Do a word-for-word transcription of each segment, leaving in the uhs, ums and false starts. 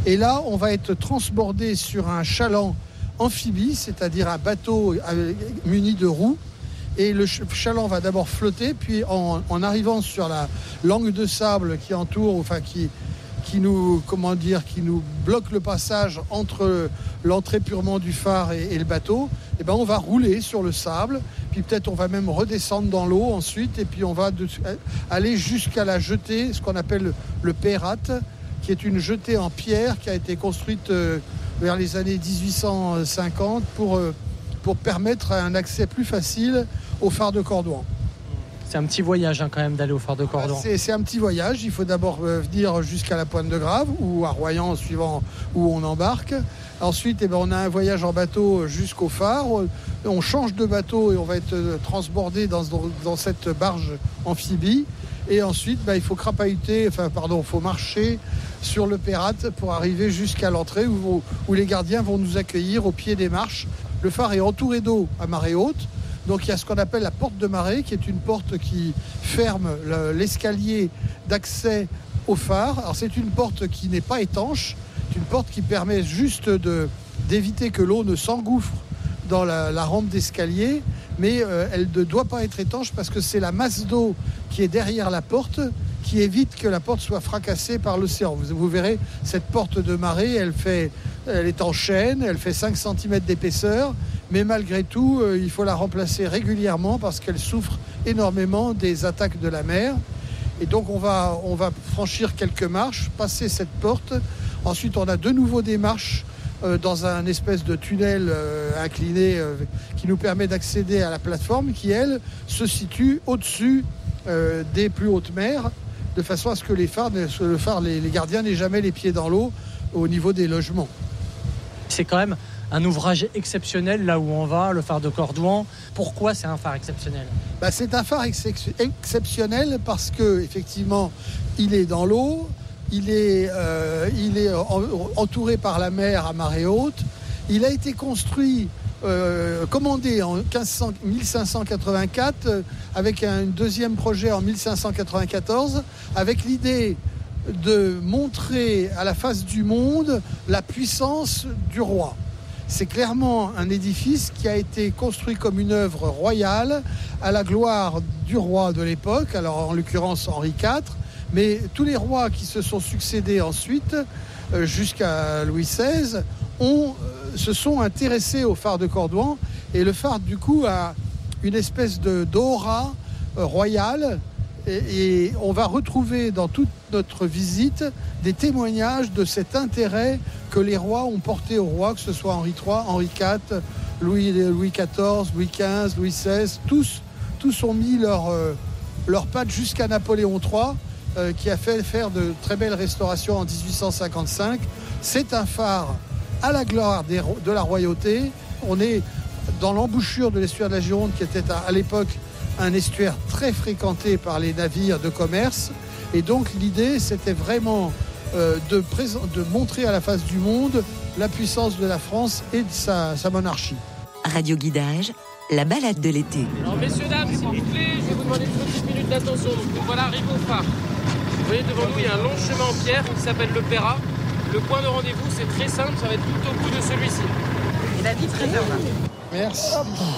Et là, on va être transbordé sur un chaland amphibie, c'est-à-dire un bateau muni de roues. Et le chaland va d'abord flotter, puis en, en arrivant sur la langue de sable qui entoure, enfin qui, qui nous, comment dire, qui nous bloque le passage entre l'entrée purement du phare et, et le bateau, et ben on va rouler sur le sable, puis peut-être on va même redescendre dans l'eau ensuite, et puis on va de, aller jusqu'à la jetée, ce qu'on appelle le, le Peyrate, qui est une jetée en pierre qui a été construite euh, vers les années dix-huit cent cinquante pour, euh, pour permettre un accès plus facile au phare de Cordouan. C'est un petit voyage hein, quand même d'aller au phare de Cordouan. C'est, c'est un petit voyage, il faut d'abord euh, venir jusqu'à la Pointe de Grave ou à Royan suivant où on embarque. Ensuite, eh ben, on a un voyage en bateau jusqu'au phare. On change de bateau et on va être transbordé dans, dans cette barge amphibie. Et ensuite, ben, il faut crapahuter, enfin pardon, il faut marcher sur le Peyrate pour arriver jusqu'à l'entrée où, où les gardiens vont nous accueillir au pied des marches. Le phare est entouré d'eau à marée haute. Donc il y a ce qu'on appelle la porte de marée, qui est une porte qui ferme le, l'escalier d'accès au phare. Alors c'est une porte qui n'est pas étanche, c'est une porte qui permet juste de, d'éviter que l'eau ne s'engouffre dans la, la rampe d'escalier, mais euh, elle ne doit pas être étanche parce que c'est la masse d'eau qui est derrière la porte qui évite que la porte soit fracassée par l'océan. Vous, vous verrez, cette porte de marée, elle, fait, elle est en chêne, elle fait cinq centimètres d'épaisseur, mais malgré tout, euh, il faut la remplacer régulièrement parce qu'elle souffre énormément des attaques de la mer. Et donc on va, on va franchir quelques marches, passer cette porte. Ensuite, on a de nouveau des marches euh, dans un espèce de tunnel euh, incliné euh, qui nous permet d'accéder à la plateforme qui, elle, se situe au-dessus euh, des plus hautes mers, de façon à ce que les phares, le phare, les, les gardiens n'aient jamais les pieds dans l'eau au niveau des logements. C'est quand même un ouvrage exceptionnel là où on va, le phare de Cordouan. Pourquoi c'est un phare exceptionnel ? Bah, c'est un phare ex- exceptionnel parce que effectivement, il est dans l'eau, il est, euh, il est en, entouré par la mer à marée haute. Il a été construit, euh, commandé en mille cinq cent quatre-vingt-quatre, euh, avec un deuxième projet en mille cinq cent quatre-vingt-quatorze, avec l'idée de montrer à la face du monde la puissance du roi. C'est clairement un édifice qui a été construit comme une œuvre royale à la gloire du roi de l'époque, alors en l'occurrence Henri quatre, mais tous les rois qui se sont succédés ensuite, euh, jusqu'à Louis seize, ont, euh, se sont intéressés au phare de Cordouan, et le phare du coup a une espèce de, d'aura euh, royale, et, et on va retrouver dans toute notre visite des témoignages de cet intérêt que les rois ont porté au roi, que ce soit Henri trois, Henri quatre, Louis, Louis quatorze, Louis quinze, Louis seize, tous, tous ont mis leur, euh, leurs pattes jusqu'à Napoléon trois, euh, qui a fait faire de très belles restaurations en dix-huit cent cinquante-cinq. C'est un phare à la gloire des, de la royauté. On est dans l'embouchure de l'estuaire de la Gironde, qui était à, à l'époque un estuaire très fréquenté par les navires de commerce. Et donc l'idée, c'était vraiment euh, de, présent, de montrer à la face du monde la puissance de la France et de sa, sa monarchie. Radio Guidage, la balade de l'été. Alors messieurs, dames, s'il vous plaît, je vais vous demander une petite minute d'attention. Donc voilà, arrivé au phare. Vous voyez devant nous, il y a un long chemin en pierre qui s'appelle le Peyrate. Le point de rendez-vous, c'est très simple, ça va être tout au bout de celui-ci. Et la vitre réserve. Merci.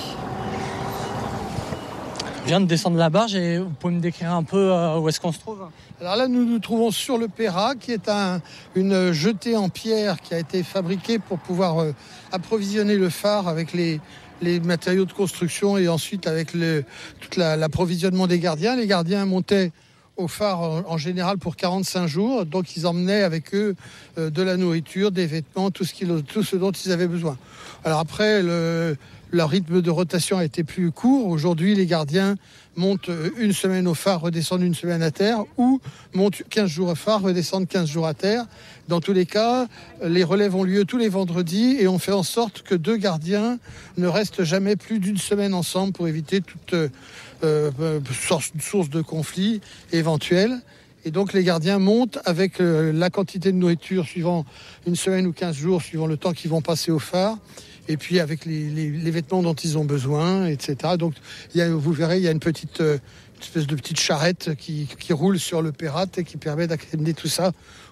Je viens de descendre la barge et vous pouvez me décrire un peu euh, où est-ce qu'on se trouve ? Alors là, nous nous trouvons sur le Peyrate, qui est un, une jetée en pierre qui a été fabriquée pour pouvoir euh, approvisionner le phare avec les, les matériaux de construction et ensuite avec le, tout la, l'approvisionnement des gardiens. Les gardiens montaient au phare en, en général pour quarante-cinq jours, donc ils emmenaient avec eux euh, de la nourriture, des vêtements, tout ce, qu'ils, tout ce dont ils avaient besoin. Alors après, le... leur rythme de rotation a été plus court. Aujourd'hui, les gardiens montent une semaine au phare, redescendent une semaine à terre, ou montent quinze jours au phare, redescendent quinze jours à terre. Dans tous les cas, les relèves ont lieu tous les vendredis et on fait en sorte que deux gardiens ne restent jamais plus d'une semaine ensemble pour éviter toute euh, source, source de conflit éventuelle. Et donc les gardiens montent avec euh, la quantité de nourriture suivant une semaine ou quinze jours, suivant le temps qu'ils vont passer au phare. Et puis avec les, les, les vêtements dont ils ont besoin, et cetera. Donc il y a, vous verrez, il y a une petite euh, une espèce de petite charrette qui, qui roule sur le Peyrate et qui permet d'amener tout ça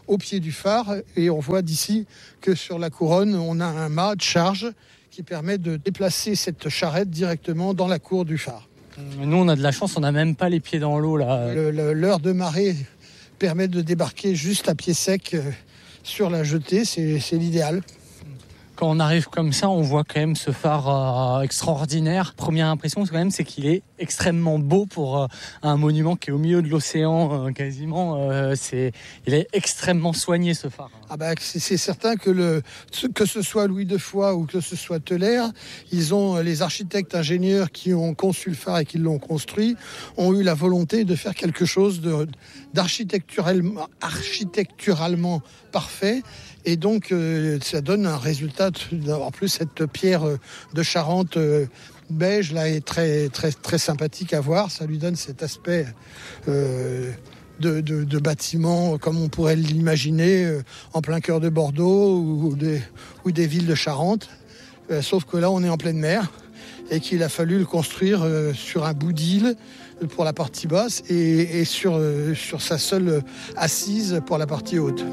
au pied du phare. Et on voit d'ici que sur la couronne, on a un mât de charge qui permet de déplacer cette charrette directement dans la cour du phare. Nous, on a de la chance, on n'a même pas les pieds dans l'eau là. Le, le, l'heure de marée permet de débarquer juste à pied sec euh, sur la jetée, c'est, c'est l'idéal. Quand on arrive comme ça, on voit quand même ce phare euh, extraordinaire. Première impression, quand même, c'est qu'il est extrêmement beau pour euh, un monument qui est au milieu de l'océan, euh, quasiment. Euh, c'est, il est extrêmement soigné, ce phare. Ah bah, c'est, c'est certain que, le, que ce soit Louis de Foix ou que ce soit Teller, ils ont, les architectes ingénieurs qui ont conçu le phare et qui l'ont construit, ont eu la volonté de faire quelque chose de, d'architecturalement architecturalement parfait. Et donc, euh, ça donne un résultat. En plus, cette pierre euh, de Charente euh, beige là est très, très, très sympathique à voir. Ça lui donne cet aspect euh, de, de, de bâtiment comme on pourrait l'imaginer euh, en plein cœur de Bordeaux ou des, ou des villes de Charente. Euh, sauf que là, on est en pleine mer et qu'il a fallu le construire euh, sur un bout d'île pour la partie basse et, et sur, euh, sur sa seule assise pour la partie haute.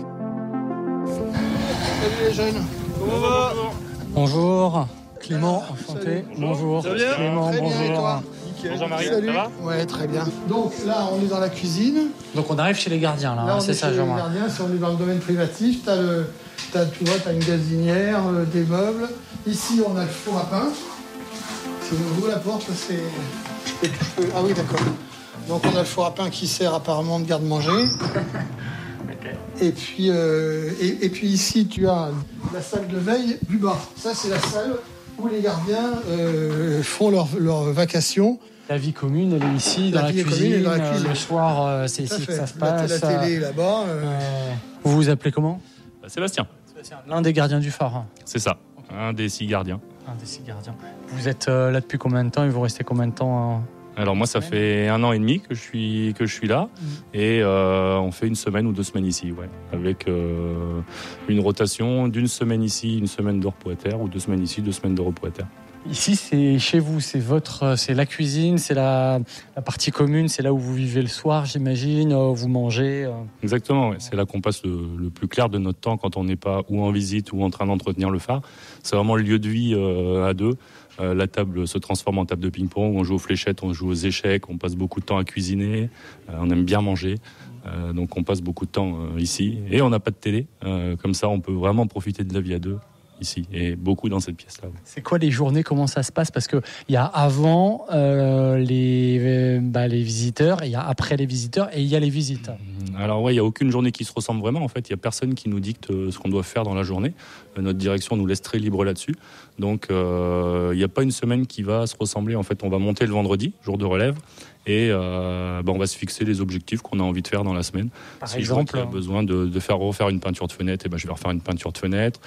Salut les jeunes. Bonjour. Bonjour. Clément, enchanté. Salut. Bonjour. Ça va bien ? Clément, Très bien, et bonjour. toi ? Bonjour Marie, Salut. ça va ? Ouais, très bien. Donc là, on est dans la cuisine. Donc on arrive chez les gardiens là, Là, hein, on c'est est ça, chez les Jean-Marc. gardiens. Si on est dans le domaine privatif, t'as le, t'as, tu vois, t'as une gazinière, euh, des meubles. Ici, on a le four à pain. Si on ouvre la porte, c'est... c'est tout feu. Ah oui, d'accord. Donc on a le four à pain qui sert apparemment de garde-manger. Et puis, euh, et, et puis ici, tu as la salle de veille du bas. Ça, c'est la salle où les gardiens euh, font leurs leur vacations. La vie commune, elle est ici, La dans la, vie cuisine, commune est dans la cuisine. euh, le soir, euh, c'est Tout à ici que fait. ça se La, passe. la télé est là-bas. euh, Euh, vous vous appelez comment ? Sébastien, L'un des gardiens du phare. hein. c'est ça, un des six gardiens. Un des six gardiens. Vous êtes euh, là depuis combien de temps et vous restez combien de temps hein Alors moi, ça fait un an et demi que je suis, que je suis là Mm. et euh, on fait une semaine ou deux semaines ici, ouais, avec euh, une rotation d'une semaine ici, une semaine de repos à terre ou deux semaines ici, deux semaines de repos à terre. Ici, c'est chez vous, c'est votre, c'est la cuisine, c'est la, la partie commune, c'est là où vous vivez le soir, j'imagine, euh, vous mangez. euh. Exactement, ouais. C'est là qu'on passe le, le plus clair de notre temps quand on n'est pas ou en visite ou en train d'entretenir le phare. C'est vraiment le lieu de vie euh, à deux. Euh, la table se transforme en table de ping-pong, on joue aux fléchettes, on joue aux échecs, on passe beaucoup de temps à cuisiner, euh, on aime bien manger. Euh, donc on passe beaucoup de temps euh, ici et on n'a pas de télé. Euh, comme ça, on peut vraiment profiter de la vie à deux ici et beaucoup dans cette pièce-là. Ouais. C'est quoi les journées, comment ça se passe ? Parce qu'il y a avant euh, les, euh, bah, les visiteurs, il y a après les visiteurs et il y a les visites. Alors ouais, il n'y a aucune journée qui se ressemble vraiment. En fait, il n'y a personne qui nous dicte ce qu'on doit faire dans la journée. Notre direction nous laisse très libre là-dessus. Donc euh, il n'y a pas une semaine qui va se ressembler. En fait, on va monter le vendredi, jour de relève, et euh, ben, on va se fixer les objectifs qu'on a envie de faire dans la semaine. Par si exemple, je vois qu'il y a besoin de, de faire refaire une peinture de fenêtre, et ben, je vais refaire une peinture de fenêtre.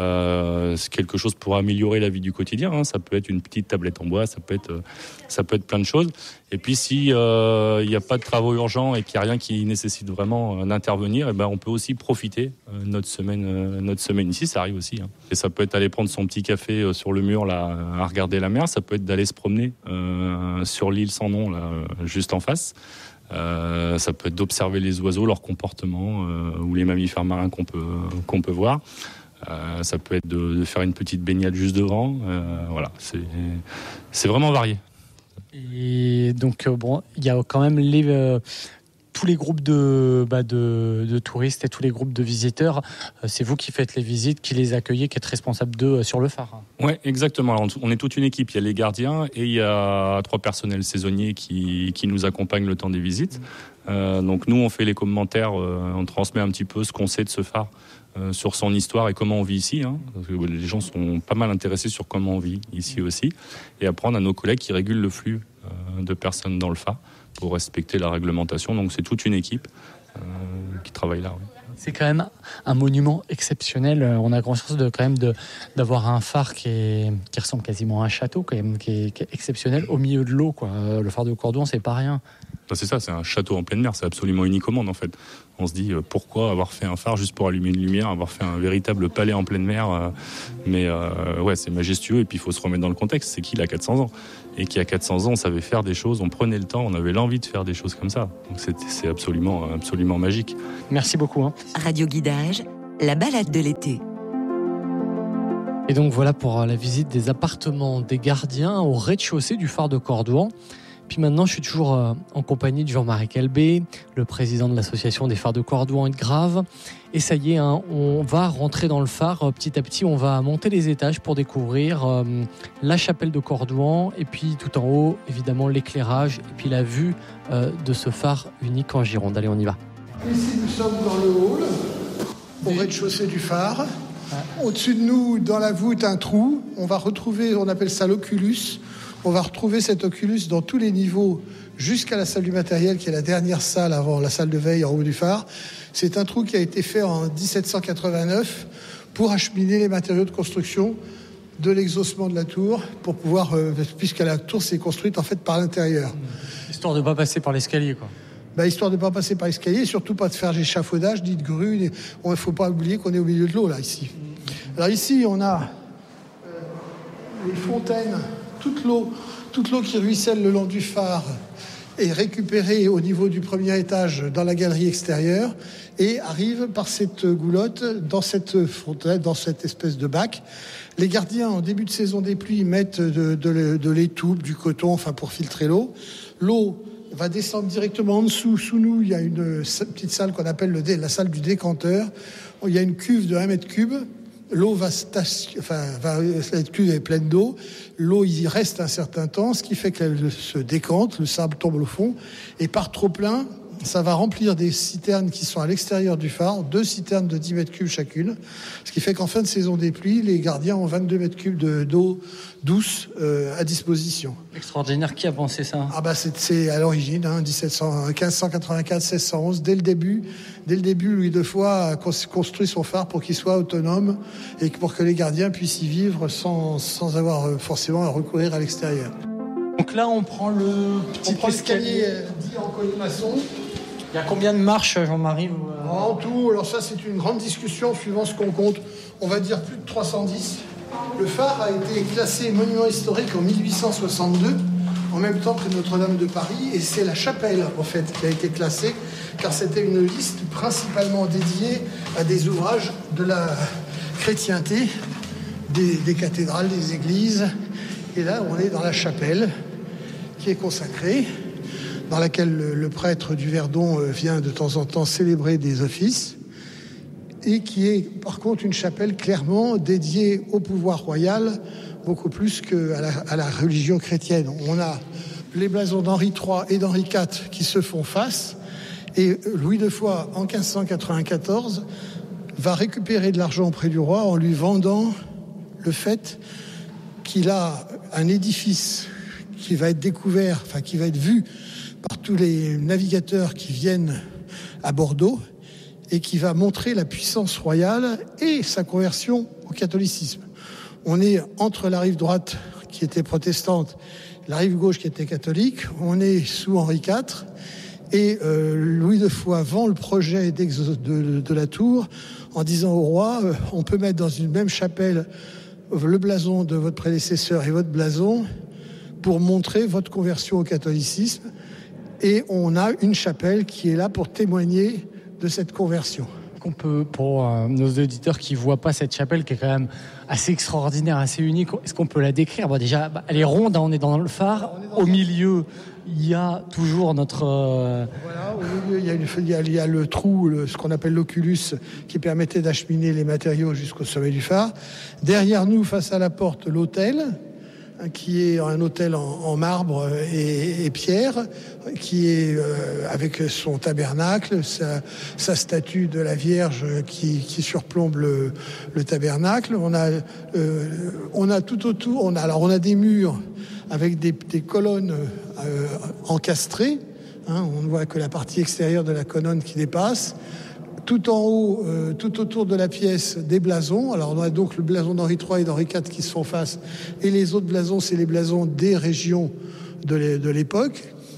Euh, c'est quelque chose pour améliorer la vie du quotidien. Hein. Ça peut être une petite tablette en bois, ça peut être, ça peut être plein de choses. Et puis si euh, il n'y a pas de travaux urgents et qu'il n'y a rien qui nécessite vraiment euh, d'intervenir, et ben, on peut aussi profiter euh, notre semaine, euh, notre semaine ici. Ça arrive aussi. Hein. Et ça peut être aller prendre son petit café euh, sur le mur là, à regarder la mer. Ça peut être d'aller se promener euh, sur l'île sans nom là, euh, juste en face. Euh, ça peut être d'observer les oiseaux, leur comportement euh, ou les mammifères marins qu'on peut qu'on peut voir. Euh, ça peut être de, de faire une petite baignade juste devant. Euh, voilà, c'est c'est vraiment varié. et donc euh, bon, il y a quand même les euh, tous les groupes de, bah, de, de touristes et tous les groupes de visiteurs. Euh, c'est vous qui faites les visites, qui les accueillez, qui êtes responsable d'eux euh, sur le phare. Ouais, exactement. Alors, on est toute une équipe. Il y a les gardiens et il y a trois personnels saisonniers qui, qui nous accompagnent le temps des visites. Euh, donc nous, on fait les commentaires, euh, on transmet un petit peu ce qu'on sait de ce phare, euh, sur son histoire et comment on vit ici. Hein, parce que les gens sont pas mal intéressés sur comment on vit ici aussi. Et après, on a nos collègues qui régulent le flux euh, de personnes dans le phare pour respecter la réglementation. Donc c'est toute une équipe euh, qui travaille là. Ouais. C'est quand même un monument exceptionnel. On a conscience de quand même de, d'avoir un phare qui, est, qui ressemble quasiment à un château, quand même, qui est, qui est exceptionnel au milieu de l'eau, quoi. Le phare de Cordouan, c'est pas rien. Enfin, c'est ça, c'est un château en pleine mer, c'est absolument unique au monde en fait. On se dit euh, pourquoi avoir fait un phare juste pour allumer une lumière, avoir fait un véritable palais en pleine mer. Euh, mais euh, ouais, c'est majestueux et puis il faut se remettre dans le contexte. C'est qu'il a quatre cents ans et qui a quatre cents ans, on savait faire des choses, on prenait le temps, on avait l'envie de faire des choses comme ça. Donc c'est, c'est absolument, absolument magique. Merci beaucoup. Hein. Radio Guidage, la balade de l'été. Et donc voilà pour la visite des appartements des gardiens au rez-de-chaussée du phare de Cordouan. Puis maintenant, je suis toujours en compagnie de Jean-Marie Calbé, le président de l'association des phares de Cordouan et de Graves. Et ça y est, hein, on va rentrer dans le phare petit à petit. On va monter les étages pour découvrir euh, la chapelle de Cordouan. Et puis tout en haut, évidemment, l'éclairage et puis la vue euh, de ce phare unique en Gironde. Allez, on y va. Ici, nous sommes dans le hall, au rez-de-chaussée du phare. Au-dessus de nous, dans la voûte, un trou. On va retrouver, on appelle ça l'oculus. On va retrouver cet oculus dans tous les niveaux jusqu'à la salle du matériel, qui est la dernière salle avant la salle de veille en haut du phare. C'est un trou qui a été fait en dix-sept cent quatre-vingt-neuf pour acheminer les matériaux de construction de l'exhaussement de la tour, pour pouvoir, euh, puisque la tour s'est construite en fait par l'intérieur. Histoire de ne pas passer par l'escalier, quoi. Bah, histoire de ne pas passer par l'escalier, et surtout pas de faire d'échafaudage, ni de grue. Il ne faut pas oublier qu'on est au milieu de l'eau, là, ici. Alors ici, on a euh, les fontaines. Toute l'eau, toute l'eau qui ruisselle le long du phare est récupérée au niveau du premier étage dans la galerie extérieure et arrive par cette goulotte dans cette fontaine, dans cette espèce de bac. Les gardiens, en début de saison des pluies, mettent de, de, de l'étoupe, du coton, enfin pour filtrer l'eau. L'eau va descendre directement en dessous. Sous nous, il y a une petite salle qu'on appelle le dé, la salle du décanteur. Il y a une cuve de un mètre cube. L'eau va, station, enfin, va cette cuve est pleine d'eau. L'eau y reste un certain temps, ce qui fait qu'elle se décante, le sable tombe au fond, et par trop plein, ça va remplir des citernes qui sont à l'extérieur du phare, deux citernes de dix mètres cubes chacune, ce qui fait qu'en fin de saison des pluies, les gardiens ont vingt-deux mètres cubes de, d'eau douce euh, à disposition. Extraordinaire. Qui a pensé ça? Ah bah c'est, c'est à l'origine, hein, dix-sept cents, quinze cent quatre-vingt-quatre, seize cent onze, dès le début, dès le début, Louis de Foix a construit son phare pour qu'il soit autonome et pour que les gardiens puissent y vivre sans, sans avoir forcément à recourir à l'extérieur. Donc là, on prend le petit on prend escalier l'escalier dit en colimaçon. Il y a combien de marches, Jean-Marie? En tout, alors ça c'est une grande discussion suivant ce qu'on compte. On va dire plus de trois cent dix. Le phare a été classé monument historique en mille huit cent soixante-deux, en même temps que Notre-Dame de Paris, et c'est la chapelle en fait qui a été classée, car c'était une liste principalement dédiée à des ouvrages de la chrétienté, des, des cathédrales, des églises. Et là, on est dans la chapelle qui est consacrée, dans laquelle le, le prêtre du Verdon vient de temps en temps célébrer des offices, et qui est par contre une chapelle clairement dédiée au pouvoir royal, beaucoup plus qu'à la, à la religion chrétienne. On a les blasons d'Henri trois et d'Henri quatre qui se font face, et Louis de Foix, en quinze cent quatre-vingt-quatorze, va récupérer de l'argent auprès du roi en lui vendant le fait qu'il a un édifice qui va être découvert, enfin qui va être vu par tous les navigateurs qui viennent à Bordeaux, et qui va montrer la puissance royale et sa conversion au catholicisme. On est entre la rive droite qui était protestante, la rive gauche qui était catholique. On est sous Henri quatre, et euh, Louis de Foix vend le projet de, de, de la tour en disant au roi euh, on peut mettre dans une même chapelle le blason de votre prédécesseur et votre blason pour montrer votre conversion au catholicisme, et on a une chapelle qui est là pour témoigner de cette conversion. On peut, pour euh, nos auditeurs qui ne voient pas cette chapelle qui est quand même assez extraordinaire, assez unique, est-ce qu'on peut la décrire? Bon, déjà, bah, elle est ronde, hein, on est dans le phare. Dans au milieu, il y a toujours notre... Euh... Voilà, au milieu, il y a, une, il y a, il y a le trou, le, ce qu'on appelle l'oculus, qui permettait d'acheminer les matériaux jusqu'au sommet du phare. Derrière nous, face à la porte, l'autel, qui est un hôtel en, en marbre et, et pierre, qui est euh, avec son tabernacle, sa, sa statue de la Vierge qui, qui surplombe le, le tabernacle. On a, euh, on a tout autour, on a, alors on a des murs avec des, des colonnes euh, encastrées. Hein, on ne voit que la partie extérieure de la colonne qui dépasse. Tout en haut, euh, tout autour de la pièce, des blasons. Alors on a donc le blason d'Henri trois et d'Henri quatre qui se font face, et les autres blasons, c'est les blasons des régions de l'époque.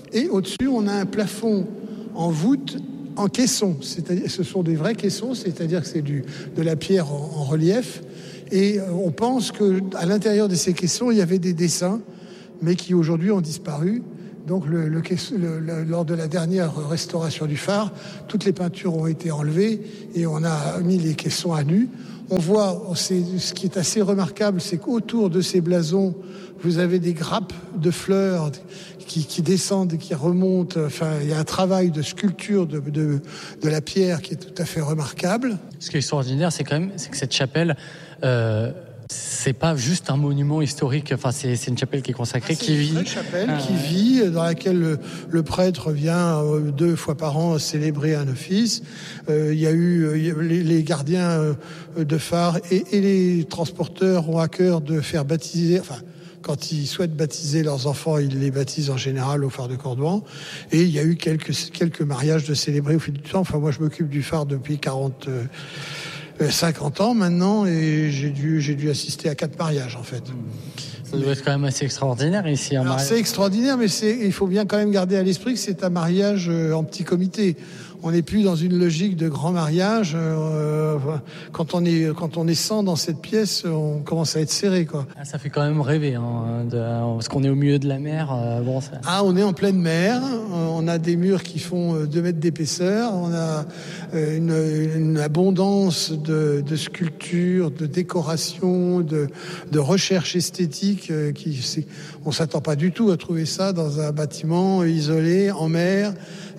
Et au-dessus, on a un plafond en voûte en caisson. C'est-à-dire, ce sont des vrais caissons, c'est-à-dire que c'est du, de la pierre en, en relief. Et on pense qu'à l'intérieur de ces caissons, il y avait des dessins, mais qui aujourd'hui ont disparu. Donc le, le, le, le, lors de la dernière restauration du phare, toutes les peintures ont été enlevées et on a mis les caissons à nu. On voit, c'est, ce qui est assez remarquable, c'est qu'autour de ces blasons, vous avez des grappes de fleurs qui, qui descendent et qui remontent. Enfin, il y a un travail de sculpture de, de, de la pierre qui est tout à fait remarquable. Ce qui est extraordinaire, c'est quand même c'est que cette chapelle, euh, c'est pas juste un monument historique. Enfin, c'est, c'est une chapelle qui est consacrée, ah, c'est qui vit. C'est une chapelle ah, qui ouais. vit, dans laquelle le, le prêtre vient euh, deux fois par an célébrer un office. Euh, il y a eu euh, les, les gardiens euh, de phare et, et les transporteurs ont à cœur de faire baptiser. Enfin, quand ils souhaitent baptiser leurs enfants, ils les baptisent en général au phare de Cordouan. Et il y a eu quelques quelques mariages de célébrer au fil du temps. Enfin, moi, je m'occupe du phare depuis quarante. Euh, cinquante ans maintenant et j'ai dû, j'ai dû assister à quatre mariages en fait. Ça doit être quand même assez extraordinaire ici. Un Alors, mariage. C'est extraordinaire, mais c'est, il faut bien quand même garder à l'esprit que c'est un mariage en petit comité. On n'est plus dans une logique de grand mariage. Euh, quand on est quand on est cent dans cette pièce, on commence à être serré, quoi. Ah, ça fait quand même rêver, hein, de, parce qu'on est au milieu de la mer. Euh, bon, ça... Ah, on est en pleine mer. On a des murs qui font deux mètres d'épaisseur. On a une, une abondance de, de sculptures, de décorations, de, de recherche esthétique. Qui, c'est, on s'attend pas du tout à trouver ça dans un bâtiment isolé en mer.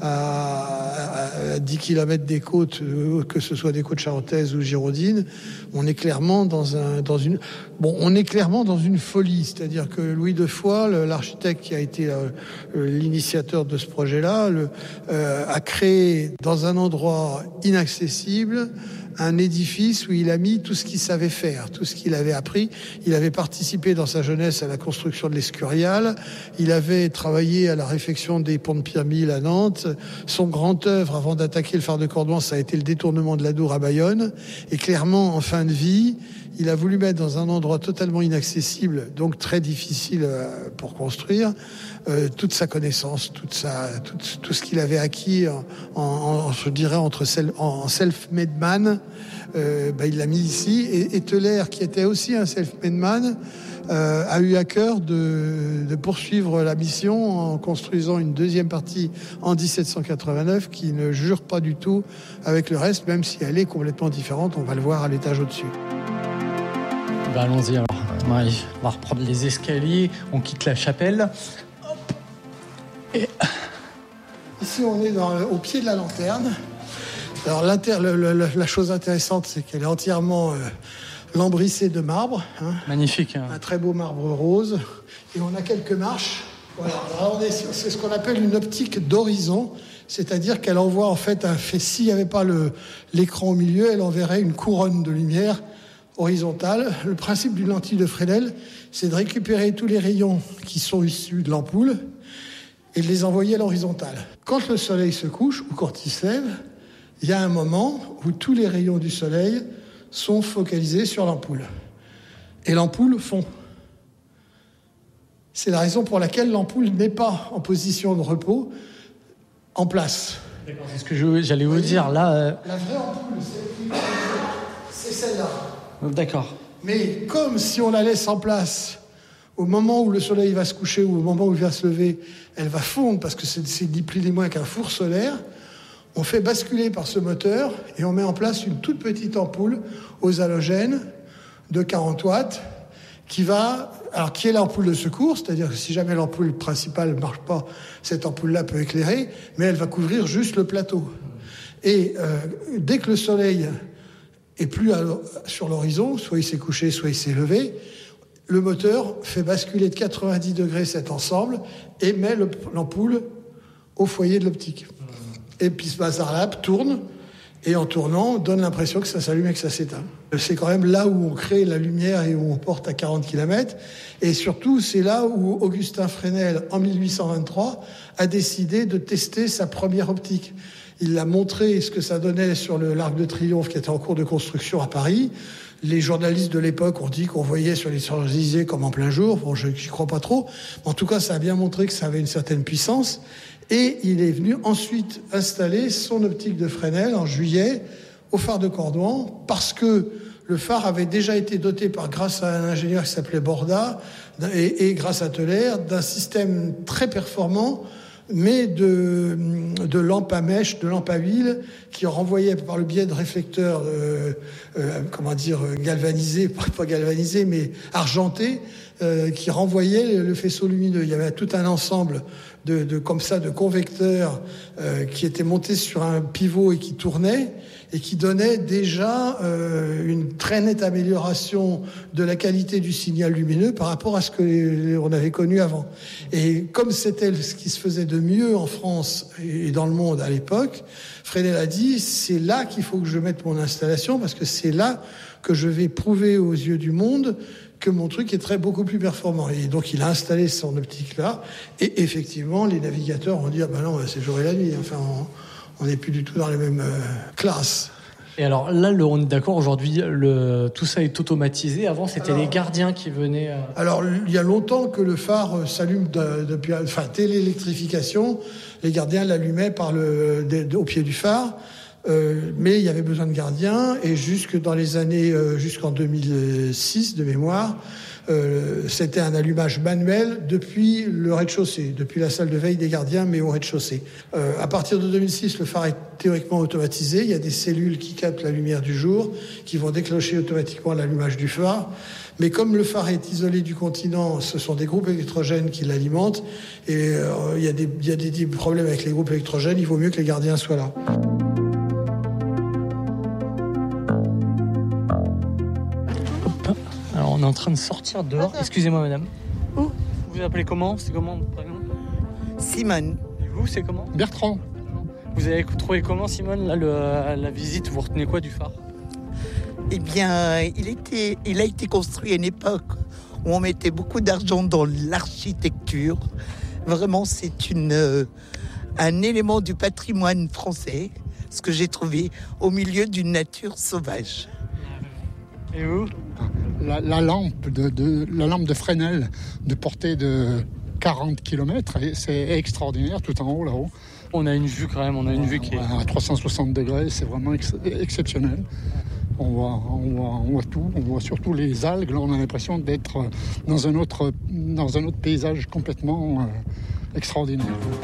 À, à dix kilomètres des côtes, que ce soit des côtes charentaises ou girondines, on est clairement dans un, dans une, bon, on est clairement dans une folie. C'est-à-dire que Louis de Foix, l'architecte qui a été euh, l'initiateur de ce projet-là, le, euh, a créé dans un endroit inaccessible un édifice où il a mis tout ce qu'il savait faire, tout ce qu'il avait appris. Il avait participé dans sa jeunesse à la construction de l'Escurial. Il avait travaillé à la réfection des ponts de Pierre-Mille à Nantes. Son grand œuvre, avant d'attaquer le phare de Cordouan, ça a été le détournement de l'Adour à Bayonne. Et clairement, en fin de vie, il a voulu mettre dans un endroit totalement inaccessible, donc très difficile pour construire, euh, toute sa connaissance, toute sa, tout, tout ce qu'il avait acquis en, en, en je dirais, entre self, en self-made man. Euh, bah, il l'a mis ici. Et, et Teller, qui était aussi un self-made man, euh, a eu à cœur de, de poursuivre la mission en construisant une deuxième partie en dix-sept cent quatre-vingt-neuf qui ne jure pas du tout avec le reste, même si elle est complètement différente. On va le voir à l'étage au-dessus. Bah, allons-y alors. Marie, on va reprendre les escaliers. On quitte la chapelle. Hop. Et... Ici, on est dans, au pied de la lanterne. Alors, le, le, la chose intéressante, c'est qu'elle est entièrement euh, lambrissée de marbre. Hein. Magnifique. Hein. Un très beau marbre rose. Et on a quelques marches. Voilà. Alors, on est, c'est ce qu'on appelle une optique d'horizon. C'est-à-dire qu'elle envoie, en fait, un fait. S'il n'y avait pas le, l'écran au milieu, elle enverrait une couronne de lumière horizontale. Le principe d'une lentille de Fresnel, c'est de récupérer tous les rayons qui sont issus de l'ampoule et de les envoyer à l'horizontale. Quand le soleil se couche ou quand il se lève, il y a un moment où tous les rayons du soleil sont focalisés sur l'ampoule. Et l'ampoule fond. C'est la raison pour laquelle l'ampoule n'est pas en position de repos, en place. D'accord, c'est ce que je, j'allais vous, vous dire. Là, euh... La vraie ampoule, c'est, c'est celle-là. D'accord. Mais comme si on la laisse en place, au moment où le soleil va se coucher ou au moment où il va se lever, elle va fondre parce que c'est, c'est ni plus ni moins qu'un four solaire, on fait basculer par ce moteur et on met en place une toute petite ampoule aux halogènes de quarante watts qui va, alors qui est l'ampoule de secours, c'est-à-dire que si jamais l'ampoule principale ne marche pas, cette ampoule-là peut éclairer, mais elle va couvrir juste le plateau. Et euh, dès que le soleil et plus à, sur l'horizon, soit il s'est couché, soit il s'est levé, le moteur fait basculer de quatre-vingt-dix degrés cet ensemble et met le, l'ampoule au foyer de l'optique. Et puis ce bazar-là tourne, et en tournant, on donne l'impression que ça s'allume et que ça s'éteint. C'est quand même là où on crée la lumière et où on porte à quarante kilomètres. Et surtout, c'est là où Augustin Fresnel, en mille huit cent vingt-trois, a décidé de tester sa première optique. Il a montré ce que ça donnait sur le l'Arc de Triomphe qui était en cours de construction à Paris. Les journalistes de l'époque ont dit qu'on voyait sur les Champs-Élysées comme en plein jour. Bon, je n'y crois pas trop. En tout cas, ça a bien montré que ça avait une certaine puissance. Et il est venu ensuite installer son optique de Fresnel en juillet au phare de Cordouan, parce que le phare avait déjà été doté, par, grâce à un ingénieur qui s'appelait Borda, et, et grâce à Teller, d'un système très performant, mais de, de lampes à mèche, de lampes à huile, qui renvoyaient par le biais de réflecteurs, euh, euh, comment dire, galvanisés, pas galvanisés, mais argentés, euh, qui renvoyaient le faisceau lumineux. Il y avait tout un ensemble de, de comme ça, de convecteurs euh, qui étaient montés sur un pivot et qui tournaient, et qui donnait déjà euh, une très nette amélioration de la qualité du signal lumineux par rapport à ce que on avait connu avant. Et comme c'était ce qui se faisait de mieux en France et dans le monde à l'époque, Fresnel a dit, c'est là qu'il faut que je mette mon installation, parce que c'est là que je vais prouver aux yeux du monde que mon truc est très beaucoup plus performant. Et donc il a installé son optique là, et effectivement les navigateurs ont dit, ah ben non, c'est jour et la nuit, enfin on, on n'est plus du tout dans les mêmes euh, classes. Et alors là, le, on est d'accord, aujourd'hui, le, tout ça est automatisé. Avant, c'était alors, les gardiens qui venaient... Euh... Alors, il y a longtemps que le phare s'allume de, depuis... Enfin, téléélectrification, les gardiens l'allumaient par le, de, de, au pied du phare. Euh, mais il y avait besoin de gardiens. Et jusque dans les années... Euh, jusqu'en deux mille six, de mémoire, euh, c'était un allumage manuel depuis le rez-de-chaussée, depuis la salle de veille des gardiens, mais au rez-de-chaussée. Euh, à partir de deux mille six, le phare est théoriquement automatisé. Il y a des cellules qui captent la lumière du jour, qui vont déclencher automatiquement l'allumage du phare. Mais comme le phare est isolé du continent, ce sont des groupes électrogènes qui l'alimentent. Et euh, il y a des, il y a des, des problèmes avec les groupes électrogènes. Il vaut mieux que les gardiens soient là. Alors, on est en train de sortir dehors. Excusez-moi, madame. Où vous vous appelez comment? C'est comment votre prénom? Simone. Et vous, c'est comment? Bertrand. Vous avez trouvé comment, Simone, là, le, la visite? Vous retenez quoi du phare? Eh bien, il, était, il a été construit à une époque où on mettait beaucoup d'argent dans l'architecture. Vraiment, c'est une, euh, un élément du patrimoine français, ce que j'ai trouvé au milieu d'une nature sauvage. Et vous? La, la, lampe de, de, la lampe de Fresnel de portée de quarante kilomètres, c'est extraordinaire, tout en haut là-haut. On a une vue quand même, on a une vue qui est... À trois cent soixante degrés, c'est vraiment ex- exceptionnel. On voit, on, voit, on voit tout, on voit surtout les algues. Là, on a l'impression d'être dans un autre, dans un autre paysage complètement euh, extraordinaire.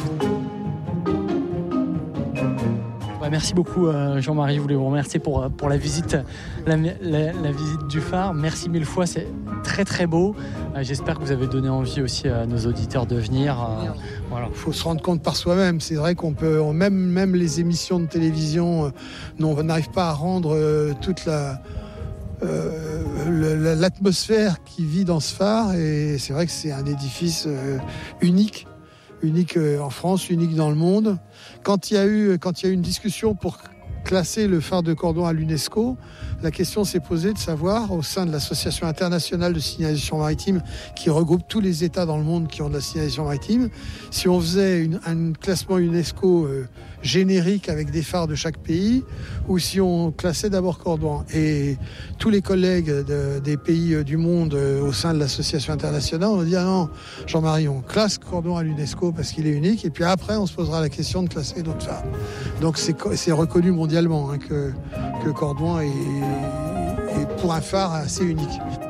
Bah, merci beaucoup euh, Jean-Marie, je voulais vous remercier pour, pour la, visite, la, la, la visite du phare. Merci mille fois, c'est très très beau. Euh, j'espère que vous avez donné envie aussi à nos auditeurs de venir. Euh, voilà. Il faut se rendre compte par soi-même. C'est vrai qu'on peut, on, même, même les émissions de télévision, euh, on n'arrive pas à rendre euh, toute la... Euh, le, l'atmosphère qui vit dans ce phare, et c'est vrai que c'est un édifice euh, unique. unique en France, unique dans le monde. Quand il y a eu, quand il y a eu une discussion pour classer le phare de Cordouan à l'UNESCO, la question s'est posée de savoir, au sein de l'Association internationale de signalisation maritime, qui regroupe tous les États dans le monde qui ont de la signalisation maritime, si on faisait une, un classement UNESCO euh, générique avec des phares de chaque pays, ou si on classait d'abord Cordouan. Et tous les collègues de, des pays du monde euh, au sein de l'association internationale ont dit « Ah non, Jean-Marie, on classe Cordouan à l'UNESCO parce qu'il est unique, et puis après on se posera la question de classer d'autres phares. » Donc c'est, c'est reconnu mondialement hein, que, que Cordouan est, est pour un phare assez unique.